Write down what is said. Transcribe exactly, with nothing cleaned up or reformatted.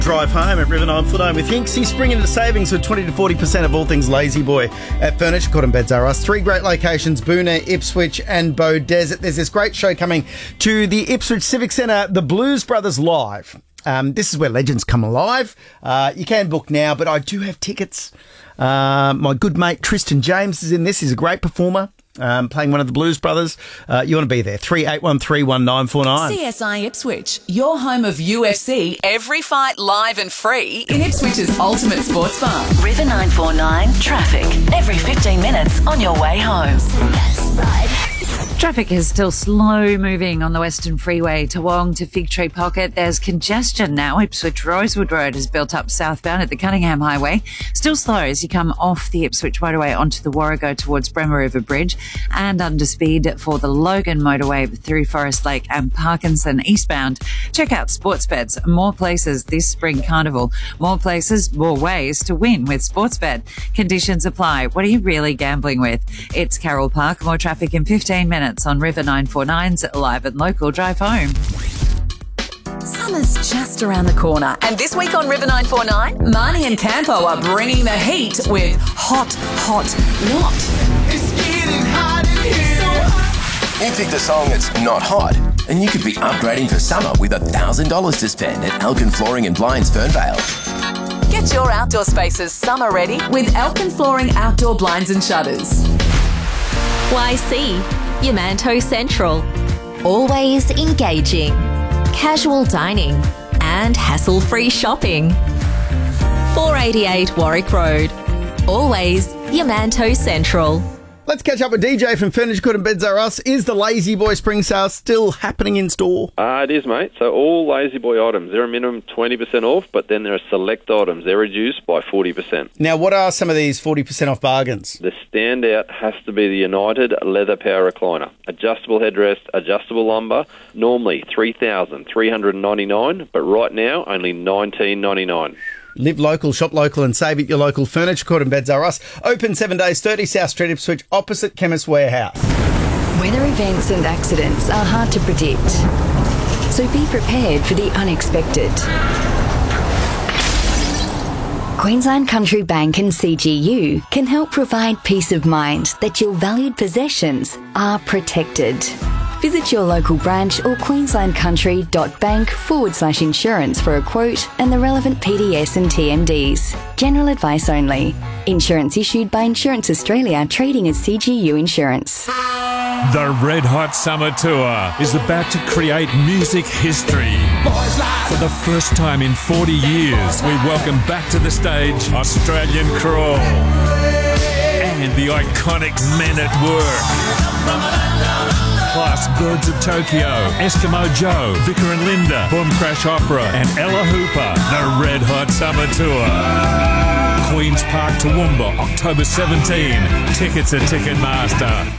Drive home at River nine Foot Home with Hinksy. Spring into savings with twenty to forty percent of all things Lazy Boy at Furniture Court and Beds R Us. Three great locations, Boonah, Ipswich and Bow Desert. There's this great show coming to the Ipswich Civic Centre, The Blues Brothers Live. Um, this is where legends come alive. Uh, you can book now, but I do have tickets. Uh, my good mate Tristan James is in this. He's a great performer. Um, playing one of the Blues Brothers. Uh, you want to be there. three eight one three one nine four nine. C S I Ipswich, your home of U F C. Every fight live and free in Ipswich's ultimate sports bar. River nine four nine traffic. Every fifteen minutes on your way home. Traffic is still slow moving on the Western Freeway, Toowong to Fig Tree Pocket. There's congestion now. Ipswich Rosewood Road has built up southbound at the Cunningham Highway. Still slow as you come off the Ipswich motorway onto the Warrego towards Bremer River Bridge, and under speed for the Logan motorway through Forest Lake and Parkinson eastbound. Check out Sportsbets. More places this spring carnival. More places, more ways to win with Sportsbet. Conditions apply. What are you really gambling with? It's Carroll Park. More traffic in fifteen minutes on River nine four nine's Live and Local Drive Home. Summer's just around the corner, and this week on River nine four nine, Marnie and Campo are bringing the heat with Hot, Hot, Not. It's getting hot in here. You picked a song that's not hot, and you could be upgrading for summer with one thousand dollars to spend at Elkin Flooring and Blinds Fernvale. Get your outdoor spaces summer ready with Elkin Flooring Outdoor Blinds and Shutters. Y C, Yamanto Central. Always engaging. Casual dining and hassle-free shopping. four eighty-eight Warwick Road. Always Yamanto Central. Let's catch up with D J from Furniture Court and Beds R Us. Is the Lazy Boy Spring Sale still happening in store? Uh, it is, mate. So all Lazy Boy items, they're a minimum twenty percent off, but then there are select items. They're reduced by forty percent. Now, what are some of these forty percent off bargains? The standout has to be the United Leather Power Recliner. Adjustable headrest, adjustable lumbar, normally three thousand three hundred ninety-nine dollars, but right now only nineteen ninety-nine. Live local, shop local and save at your local Furniture Court and Beds R Us. Open seven days, thirty South Street, Ipswich, opposite Chemist Warehouse. Weather events and accidents are hard to predict, so be prepared for the unexpected. Queensland Country Bank and C G U can help provide peace of mind that your valued possessions are protected. Visit your local branch or queenslandcountry.bank forward slash insurance for a quote and the relevant P D S and T M Ds. General advice only. Insurance issued by Insurance Australia, trading as C G U Insurance. The Red Hot Summer Tour is about to create music history. For the first time in forty years, we welcome back to the stage Australian Crawl and the iconic Men at Work. Plus Birds of Tokyo, Eskimo Joe, Vicar and Linda, Boom Crash Opera and Ella Hooper. The Red Hot Summer Tour. Queen's Park, Toowoomba, October seventeenth. Tickets at Ticketmaster.